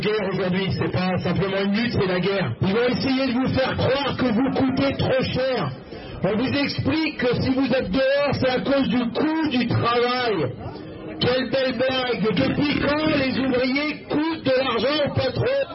Guerre aujourd'hui, c'est pas simplement une lutte, c'est la guerre. Ils vont essayer de vous faire croire que vous coûtez trop cher. On vous explique que si vous êtes dehors, c'est à cause du coût du travail. Quelle belle blague! Depuis quand les ouvriers coûtent de l'argent au patron?